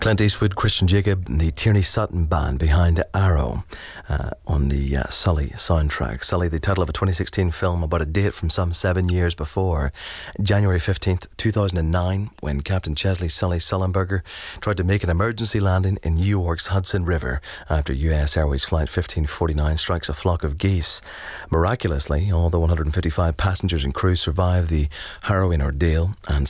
Clint Eastwood, Christian Jacob, and the Tierney Sutton Band behind Arrow on the Sully soundtrack. Sully, the title of a 2016 film about a date from some 7 years before, January 15th, 2009, when Captain Chesley Sully Sullenberger tried to make an emergency landing in New York's Hudson River after US Airways Flight 1549 strikes a flock of geese. Miraculously, all the 155 passengers and crew survived the harrowing ordeal, and